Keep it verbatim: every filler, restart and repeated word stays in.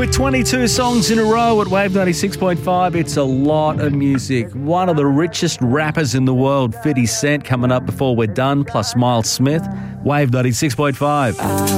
With twenty-two songs in a row at Wave ninety-six point five, it's a lot of music. One of the richest rappers in the world, fifty Cent, coming up before we're done, plus Miles Smith. Wave ninety-six point five.